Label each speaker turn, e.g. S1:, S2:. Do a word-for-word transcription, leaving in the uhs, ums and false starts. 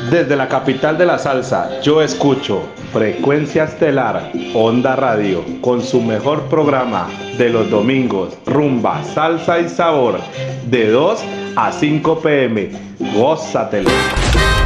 S1: Desde la capital de la salsa, yo escucho Frecuencia Estelar, Onda Radio, con su mejor programa de los domingos, rumba, salsa y sabor, de dos a cinco p m. Gózatelo.